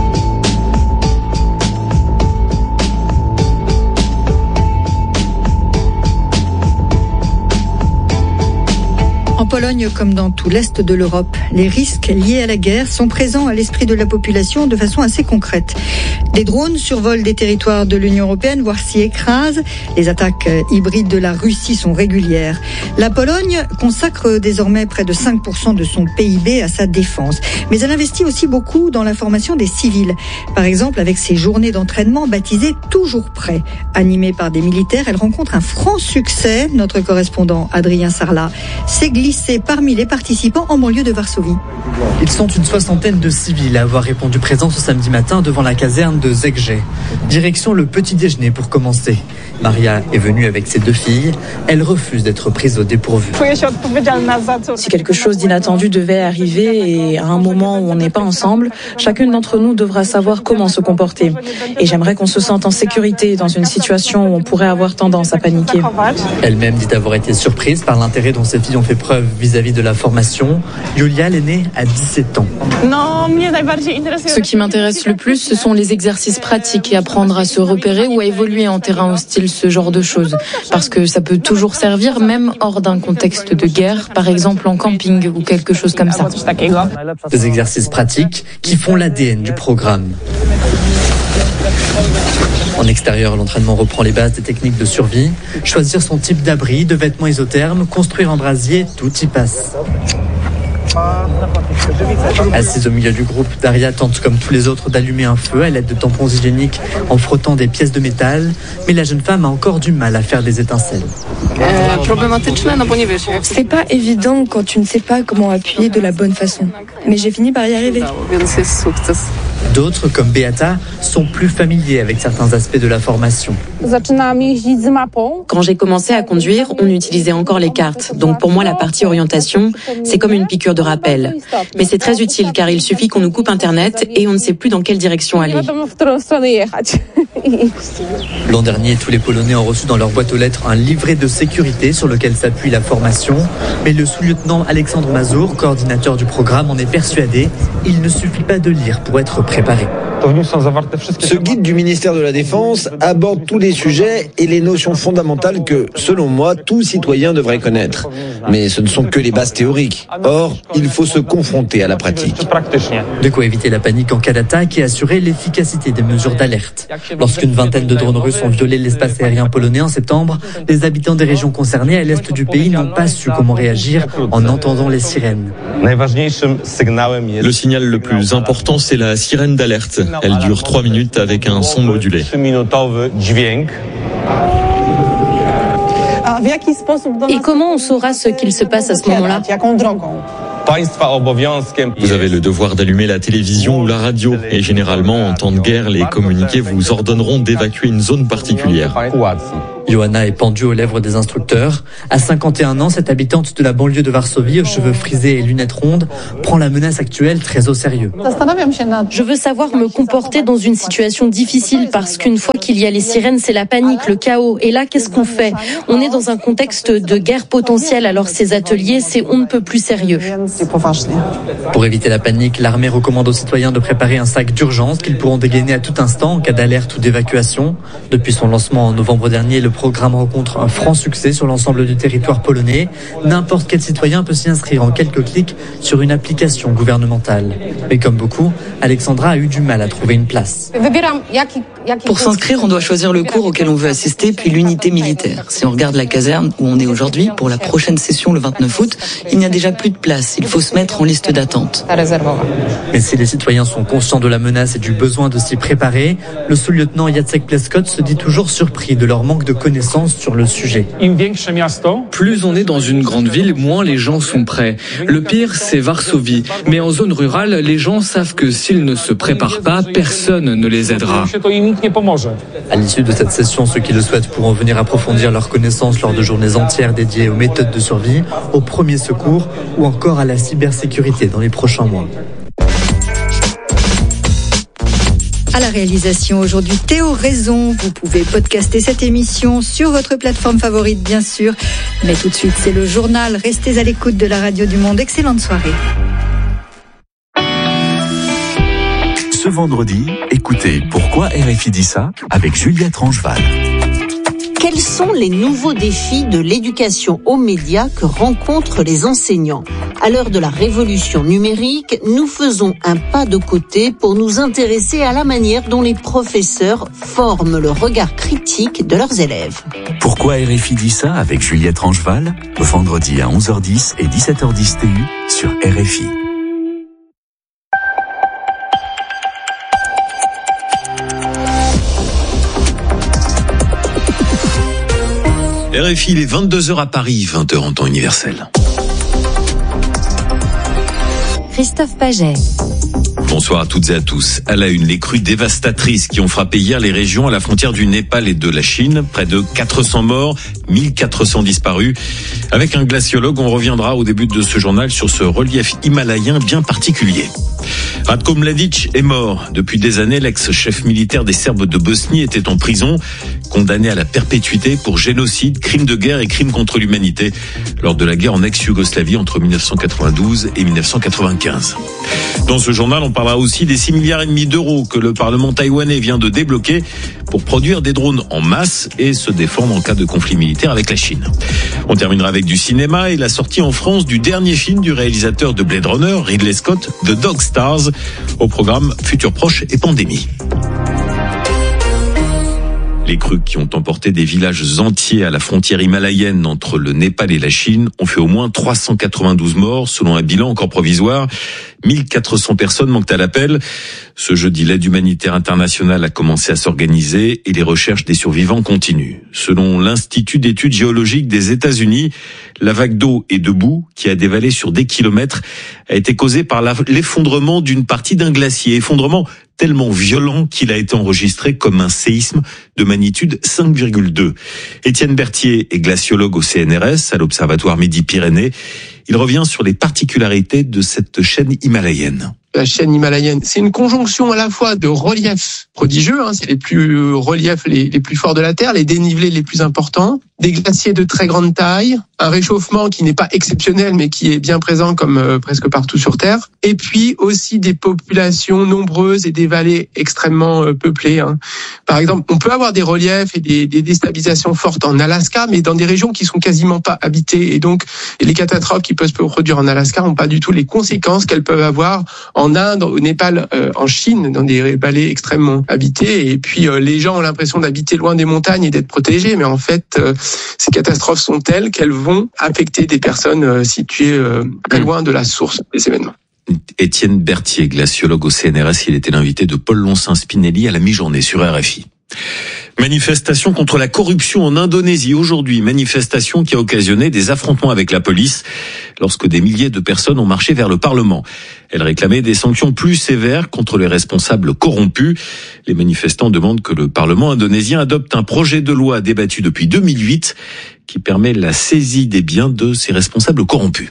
En Pologne, comme dans tout l'Est de l'Europe, les risques liés à la guerre sont présents à l'esprit de la population de façon assez concrète. Des drones survolent des territoires de l'Union européenne, voire s'y écrasent. Les attaques hybrides de la Russie sont régulières. La Pologne consacre désormais près de cinq pour cent de son P I B à sa défense. Mais elle investit aussi beaucoup dans la formation des civils. Par exemple, avec ses journées d'entraînement baptisées Toujours prêts. Animées par des militaires, elle rencontre un franc succès. Notre correspondant Adrien Sarlat s'est glissé parmi les participants en banlieue de Varsovie. Ils sont une soixantaine de civils à avoir répondu présent ce samedi matin devant la caserne de Zegje. Direction le petit déjeuner pour commencer. Maria est venue avec ses deux filles. Elle refuse d'être prise au dépourvu. Si quelque chose d'inattendu devait arriver et à un moment où on n'est pas ensemble, chacune d'entre nous devra savoir comment se comporter. Et j'aimerais qu'on se sente en sécurité dans une situation où on pourrait avoir tendance à paniquer. Elle-même dit avoir été surprise par l'intérêt dont ses filles ont fait preuve vis-à-vis de la formation. Yulia, l'aînée, a dix-sept ans. Ce qui m'intéresse le plus, ce sont les exercices pratiques et apprendre à se repérer ou à évoluer en terrain hostile, ce genre de choses. Parce que ça peut toujours servir, même hors d'un contexte de guerre, par exemple en camping ou quelque chose comme ça. Des exercices pratiques qui font l'A D N du programme. En extérieur, l'entraînement reprend les bases des techniques de survie. Choisir son type d'abri, de vêtements isothermes, construire un brasier, tout y passe. Assise au milieu du groupe, Daria tente comme tous les autres d'allumer un feu à l'aide de tampons hygiéniques en frottant des pièces de métal. Mais la jeune femme a encore du mal à faire des étincelles. C'est pas évident quand tu ne sais pas comment appuyer de la bonne façon. Mais j'ai fini par y arriver. D'autres, comme Beata, sont plus familiers avec certains aspects de la formation. Quand j'ai commencé à conduire, on utilisait encore les cartes. Donc pour moi, la partie orientation, c'est comme une piqûre de rappel. Mais c'est très utile car il suffit qu'on nous coupe Internet et on ne sait plus dans quelle direction aller. L'an dernier, tous les Polonais ont reçu dans leur boîte aux lettres un livret de sécurité sur lequel s'appuie la formation. Mais le sous-lieutenant Alexandre Mazur, coordinateur du programme, en est persuadé. Il ne suffit pas de lire pour être préparé. Ce guide du ministère de la Défense aborde tous les sujets et les notions fondamentales que, selon moi, tout citoyen devrait connaître. Mais ce ne sont que les bases théoriques. Or, il faut se confronter à la pratique. De quoi éviter la panique en cas d'attaque et assurer l'efficacité des mesures d'alerte. Lorsqu'une vingtaine de drones russes ont violé l'espace aérien polonais en septembre, les habitants des régions concernées à l'est du pays n'ont pas su comment réagir en entendant les sirènes. Le signal le plus important, c'est la sirène d'alerte. Elle dure trois minutes avec un son modulé. Et comment on saura ce qu'il se passe à ce moment-là ? Vous avez le devoir d'allumer la télévision ou la radio. Et généralement, en temps de guerre, les communiqués vous ordonneront d'évacuer une zone particulière. Johanna est pendue aux lèvres des instructeurs. À cinquante et un ans, cette habitante de la banlieue de Varsovie, aux cheveux frisés et lunettes rondes, prend la menace actuelle très au sérieux. Je veux savoir me comporter dans une situation difficile parce qu'une fois qu'il y a les sirènes, c'est la panique, le chaos. Et là, qu'est-ce qu'on fait ? On est dans un contexte de guerre potentielle, alors ces ateliers, c'est on ne peut plus sérieux. Pour éviter la panique, l'armée recommande aux citoyens de préparer un sac d'urgence qu'ils pourront dégainer à tout instant en cas d'alerte ou d'évacuation. Depuis son lancement en novembre dernier, le programme rencontre un franc succès sur l'ensemble du territoire polonais. N'importe quel citoyen peut s'y inscrire en quelques clics sur une application gouvernementale. Mais comme beaucoup, Alexandra a eu du mal à trouver une place. Pour s'inscrire, on doit choisir le cours auquel on veut assister, puis l'unité militaire. Si on regarde la caserne où on est aujourd'hui, pour la prochaine session le vingt-neuf août, il n'y a déjà plus de place. Il faut se mettre en liste d'attente. Mais si les citoyens sont conscients de la menace et du besoin de s'y préparer, le sous-lieutenant Jacek Pleskot se dit toujours surpris de leur manque de connaissances sur le sujet. Plus on est dans une grande ville, moins les gens sont prêts. Le pire, c'est Varsovie. Mais en zone rurale, les gens savent que s'ils ne se préparent pas, personne ne les aidera. À l'issue de cette session, ceux qui le souhaitent pourront venir approfondir leurs connaissances lors de journées entières dédiées aux méthodes de survie, aux premiers secours ou encore à la cybersécurité dans les prochains mois. À la réalisation aujourd'hui, Théo Raison. Vous pouvez podcaster cette émission sur votre plateforme favorite, bien sûr. Mais tout de suite, c'est le journal. Restez à l'écoute de la Radio du Monde. Excellente soirée. Ce vendredi, écoutez Pourquoi R F I dit ça avec Juliette Rangeval. Quels sont les nouveaux défis de l'éducation aux médias que rencontrent les enseignants ? À l'heure de la révolution numérique, nous faisons un pas de côté pour nous intéresser à la manière dont les professeurs forment le regard critique de leurs élèves. Pourquoi R F I dit ça avec Juliette Rangeval, vendredi à onze heures dix et dix-sept heures dix T U sur R F I. R F I, il est vingt-deux heures à Paris, vingt heures en temps universel. Christophe Paget. Bonsoir à toutes et à tous. À la une, les crues dévastatrices qui ont frappé hier les régions à la frontière du Népal et de la Chine. Près de quatre cents morts, mille quatre cents disparus. Avec un glaciologue, on reviendra au début de ce journal sur ce relief himalayen bien particulier. Ratko Mladic est mort. Depuis des années, l'ex-chef militaire des Serbes de Bosnie était en prison, condamné à la perpétuité pour génocide, crime de guerre et crime contre l'humanité lors de la guerre en ex-Yougoslavie entre mille neuf cent quatre-vingt-douze et mille neuf cent quatre-vingt-quinze. Dans ce journal, on parlera aussi des six milliards et demi d'euros que le Parlement taïwanais vient de débloquer pour produire des drones en masse et se défendre en cas de conflit militaire avec la Chine. On terminera avec du cinéma et la sortie en France du dernier film du réalisateur de Blade Runner, Ridley Scott, The Dog Stars, au programme Futur Proche et Pandémie. Les crues qui ont emporté des villages entiers à la frontière himalayenne entre le Népal et la Chine ont fait au moins trois cent quatre-vingt-douze morts, selon un bilan encore provisoire. mille quatre cents personnes manquent à l'appel. Ce jeudi, l'aide humanitaire internationale a commencé à s'organiser et les recherches des survivants continuent. Selon l'Institut d'études géologiques des États-Unis, la vague d'eau et de boue qui a dévalé sur des kilomètres a été causée par l'effondrement d'une partie d'un glacier. Effondrement tellement violent qu'il a été enregistré comme un séisme de magnitude cinq virgule deux. Étienne Berthier est glaciologue au C N R S, à l'Observatoire Midi-Pyrénées. Il revient sur les particularités de cette chaîne himalayenne. La chaîne himalayenne, c'est une conjonction à la fois de reliefs prodigieux, hein, c'est les plus reliefs les, les plus forts de la Terre, les dénivelés les plus importants, des glaciers de très grande taille, un réchauffement qui n'est pas exceptionnel mais qui est bien présent comme euh, presque partout sur Terre, et puis aussi des populations nombreuses et des vallées extrêmement euh, peuplées. Hein. Par exemple, on peut avoir des reliefs et des, des déstabilisations fortes en Alaska, mais dans des régions qui sont quasiment pas habitées, et donc les catastrophes qui peuvent se produire en Alaska n'ont pas du tout les conséquences qu'elles peuvent avoir en Inde, au Népal, euh, en Chine, dans des vallées extrêmement habitées. Et puis euh, les gens ont l'impression d'habiter loin des montagnes et d'être protégés, mais en fait, euh, ces catastrophes sont telles qu'elles vont affecter des personnes euh, situées euh, très loin de la source des événements. Étienne Berthier, glaciologue au C N R S, il était l'invité de Paul Lonsin-Spinelli à la mi-journée sur R F I. Manifestation contre la corruption en Indonésie aujourd'hui, manifestation qui a occasionné des affrontements avec la police lorsque des milliers de personnes ont marché vers le Parlement. Elles réclamaient des sanctions plus sévères contre les responsables corrompus. Les manifestants demandent que le Parlement indonésien adopte un projet de loi débattu depuis deux mille huit qui permet la saisie des biens de ces responsables corrompus.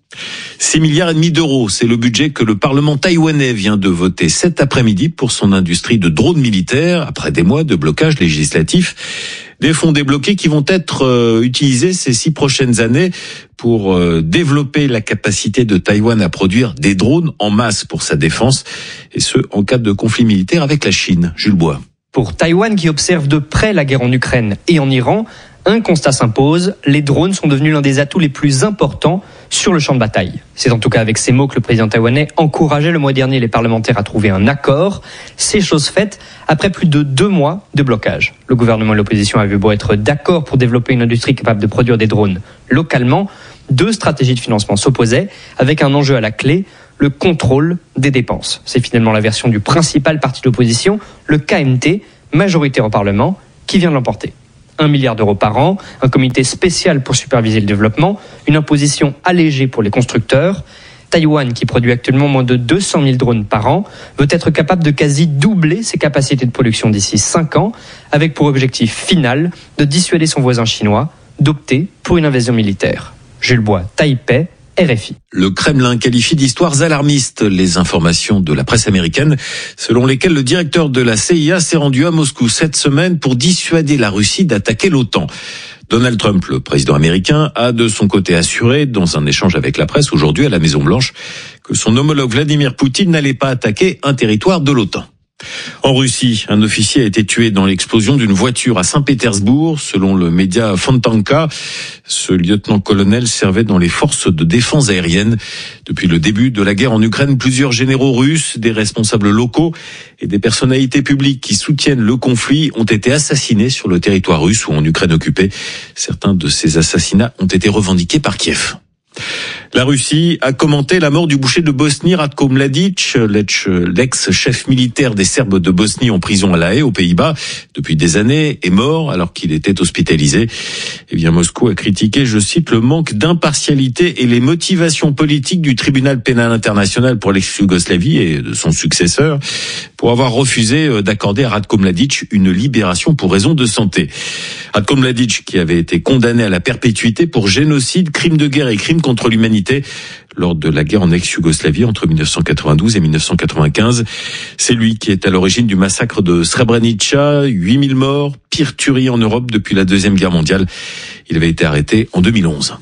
six milliards et demi d'euros, c'est le budget que le Parlement taïwanais vient de voter cet après-midi pour son industrie de drones militaires, après des mois de blocage législatif. Des fonds débloqués qui vont être euh, utilisés ces six prochaines années pour euh, développer la capacité de Taïwan à produire des drones en masse pour sa défense, et ce, en cas de conflit militaire avec la Chine. Jules Bois. Pour Taïwan qui observe de près la guerre en Ukraine et en Iran, un constat s'impose, les drones sont devenus l'un des atouts les plus importants sur le champ de bataille. C'est en tout cas avec ces mots que le président taïwanais encourageait le mois dernier les parlementaires à trouver un accord. C'est chose faite après plus de deux mois de blocage. Le gouvernement et l'opposition avaient beau être d'accord pour développer une industrie capable de produire des drones localement. Deux stratégies de financement s'opposaient avec un enjeu à la clé, le contrôle des dépenses. C'est finalement la version du principal parti d'opposition, le K M T, majoritaire au Parlement, qui vient de l'emporter. un milliard d'euros par an, un comité spécial pour superviser le développement, une imposition allégée pour les constructeurs. Taïwan, qui produit actuellement moins de deux cent mille drones par an, veut être capable de quasi doubler ses capacités de production d'ici cinq ans, avec pour objectif final de dissuader son voisin chinois d'opter pour une invasion militaire. Jules Bois, Taipei, R F I. Le Kremlin qualifie d'histoires alarmistes les informations de la presse américaine, selon lesquelles le directeur de la C I A s'est rendu à Moscou cette semaine pour dissuader la Russie d'attaquer l'OTAN. Donald Trump, le président américain, a de son côté assuré, dans un échange avec la presse aujourd'hui à la Maison-Blanche, que son homologue Vladimir Poutine n'allait pas attaquer un territoire de l'OTAN. En Russie, un officier a été tué dans l'explosion d'une voiture à Saint-Pétersbourg, selon le média Fontanka. Ce lieutenant-colonel servait dans les forces de défense aérienne. Depuis le début de la guerre en Ukraine, plusieurs généraux russes, des responsables locaux et des personnalités publiques qui soutiennent le conflit ont été assassinés sur le territoire russe ou en Ukraine occupée. Certains de ces assassinats ont été revendiqués par Kiev. La Russie a commenté la mort du boucher de Bosnie, Ratko Mladic, l'ex-chef militaire des Serbes de Bosnie en prison à La Haye, aux Pays-Bas, depuis des années, est mort alors qu'il était hospitalisé. Eh bien, Moscou a critiqué, je cite, le manque d'impartialité et les motivations politiques du tribunal pénal international pour l'ex-Yougoslavie et de son successeur pour avoir refusé d'accorder à Ratko Mladic une libération pour raison de santé. Ratko Mladic, qui avait été condamné à la perpétuité pour génocide, crime de guerre et crime contre l'humanité lors de la guerre en ex-Yougoslavie entre mille neuf cent quatre-vingt-douze et mille neuf cent quatre-vingt-quinze. C'est lui qui est à l'origine du massacre de Srebrenica, huit mille morts, pire tuerie en Europe depuis la Deuxième Guerre mondiale. Il avait été arrêté en deux mille onze.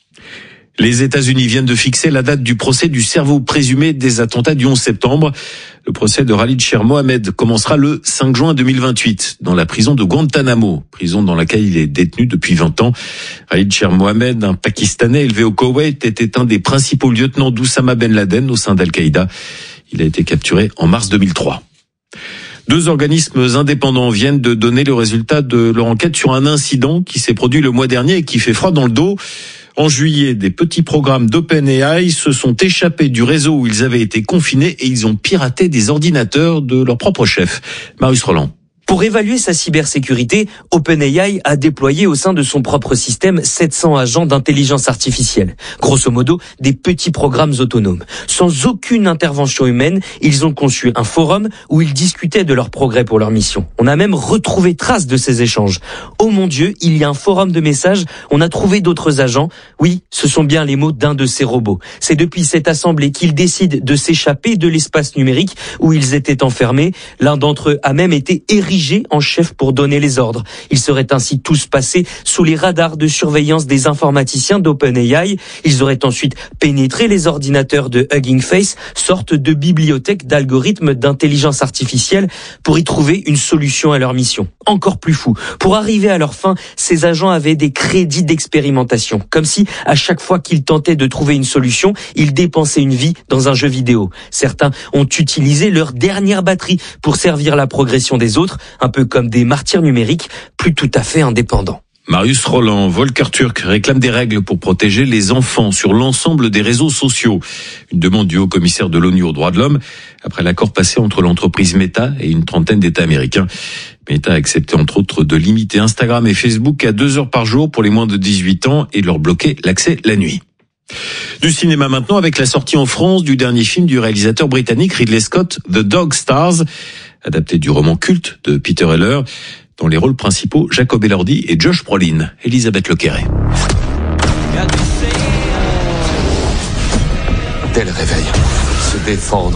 Les États-Unis viennent de fixer la date du procès du cerveau présumé des attentats du onze septembre. Le procès de Khalid Sheikh Mohammed commencera le cinq juin deux mille vingt-huit dans la prison de Guantanamo, prison dans laquelle il est détenu depuis vingt ans. Khalid Sheikh Mohammed, un Pakistanais élevé au Koweït, était un des principaux lieutenants d'Oussama Ben Laden au sein d'Al-Qaïda. Il a été capturé en mars deux mille trois. Deux organismes indépendants viennent de donner le résultat de leur enquête sur un incident qui s'est produit le mois dernier et qui fait froid dans le dos. En juillet, des petits programmes d'OpenAI se sont échappés du réseau où ils avaient été confinés et ils ont piraté des ordinateurs de leur propre chef. Marius Roland. Pour évaluer sa cybersécurité, OpenAI a déployé au sein de son propre système sept cents agents d'intelligence artificielle. Grosso modo, des petits programmes autonomes. Sans aucune intervention humaine, ils ont conçu un forum où ils discutaient de leurs progrès pour leur mission. On a même retrouvé trace de ces échanges. Oh mon Dieu, il y a un forum de messages, on a trouvé d'autres agents. Oui, ce sont bien les mots d'un de ces robots. C'est depuis cette assemblée qu'ils décident de s'échapper de l'espace numérique où ils étaient enfermés. L'un d'entre eux a même été érigé en chef pour donner les ordres. Ils seraient ainsi tous passés sous les radars de surveillance des informaticiens d'OpenAI. Ils auraient ensuite pénétré les ordinateurs de Hugging Face, sorte de bibliothèque d'algorithmes d'intelligence artificielle, pour y trouver une solution à leur mission. Encore plus fou, pour arriver à leur fin, ces agents avaient des crédits d'expérimentation, comme si à chaque fois qu'ils tentaient de trouver une solution, ils dépensaient une vie dans un jeu vidéo. Certains ont utilisé leur dernière batterie pour servir la progression des autres, un peu comme des martyrs numériques, plus tout à fait indépendants. Marius Roland, Volker Turk réclame des règles pour protéger les enfants sur l'ensemble des réseaux sociaux. Une demande du haut-commissaire de l'ONU aux droits de l'homme après l'accord passé entre l'entreprise Meta et une trentaine d'États américains. Meta a accepté entre autres de limiter Instagram et Facebook à deux heures par jour pour les moins de dix-huit ans et de leur bloquer l'accès la nuit. Du cinéma maintenant avec la sortie en France du dernier film du réalisateur britannique Ridley Scott, The Dog Stars, adapté du roman culte de Peter Heller. Dans les rôles principaux, Jacob Elordi et Josh Brolin. Elisabeth Lequerret. Dès le réveil, se défendre,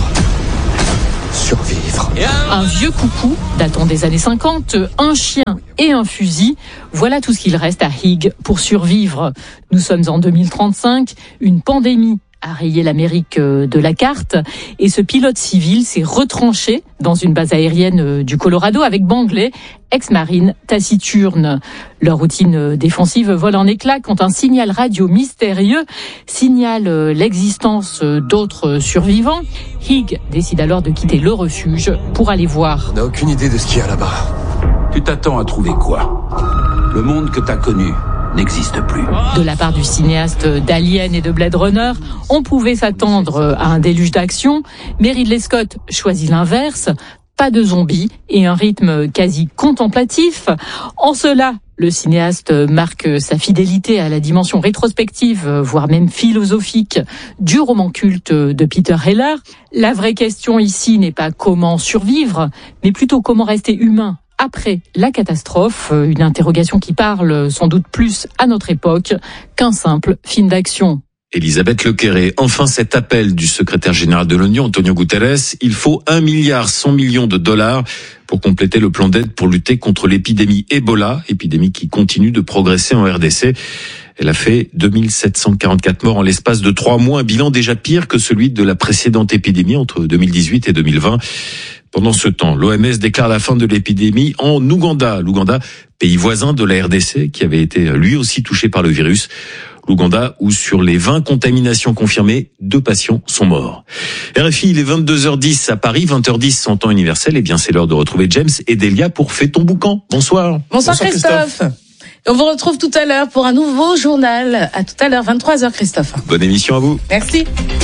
survivre. Un vieux coucou datant des années cinquante, un chien et un fusil. Voilà tout ce qu'il reste à Higg pour survivre. Nous sommes en deux mille trente-cinq, une pandémie a rayé l'Amérique de la carte et ce pilote civil s'est retranché dans une base aérienne du Colorado avec Bangley, ex-marine taciturne. Leur routine défensive vole en éclats quand un signal radio mystérieux signale l'existence d'autres survivants. Higg décide alors de quitter le refuge pour aller voir. On n'a aucune idée de ce qu'il y a là-bas. Tu t'attends à trouver quoi? Le monde que t'as connu n'existe plus. De la part du cinéaste d'Alien et de Blade Runner, on pouvait s'attendre à un déluge d'action, mais Ridley Scott choisit l'inverse, pas de zombies et un rythme quasi contemplatif. En cela, le cinéaste marque sa fidélité à la dimension rétrospective, voire même philosophique, du roman culte de Peter Heller. La vraie question ici n'est pas comment survivre, mais plutôt comment rester humain après la catastrophe, une interrogation qui parle sans doute plus à notre époque qu'un simple film d'action. Elisabeth Lequerret, enfin cet appel du secrétaire général de l'ONU, Antonio Guterres, il faut un milliard cent millions de dollars pour compléter le plan d'aide pour lutter contre l'épidémie Ebola, épidémie qui continue de progresser en R D C. Elle a fait deux mille sept cent quarante-quatre morts en l'espace de trois mois, un bilan déjà pire que celui de la précédente épidémie entre deux mille dix-huit et deux mille vingt. Pendant ce temps, l'O M S déclare la fin de l'épidémie en Ouganda. L'Ouganda, pays voisin de la R D C, qui avait été lui aussi touché par le virus. L'Ouganda, où sur les vingt contaminations confirmées, deux patients sont morts. R F I, il est vingt-deux heures dix à Paris, vingt heures dix en temps universel. Et bien, c'est l'heure de retrouver James et Delia pour Fais ton boucan. Bonsoir. Bonsoir, Bonsoir Christophe. Christophe. On vous retrouve tout à l'heure pour un nouveau journal. À tout à l'heure, vingt-trois heures, Christophe. Bonne émission à vous. Merci.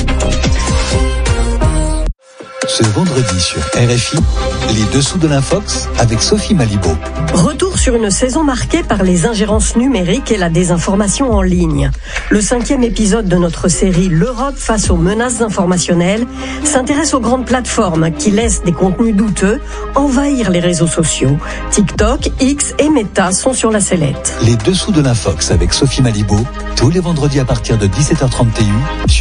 Ce vendredi sur R F I, les dessous de l'Infox avec Sophie Malibaud. Retour sur une saison marquée par les ingérences numériques et la désinformation en ligne. Le cinquième épisode de notre série L'Europe face aux menaces informationnelles s'intéresse aux grandes plateformes qui laissent des contenus douteux envahir les réseaux sociaux. TikTok, X et Meta sont sur la sellette. Les dessous de l'Infox avec Sophie Malibaud, tous les vendredis à partir de dix-sept heures trente sur